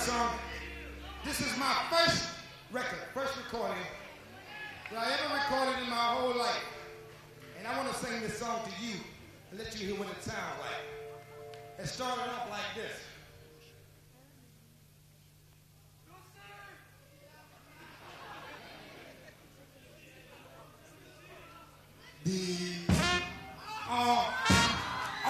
song. This is my first record, first recording that I ever recorded in my whole life. And I want to sing this song to you and let you hear what it sounds like. It started off like this. The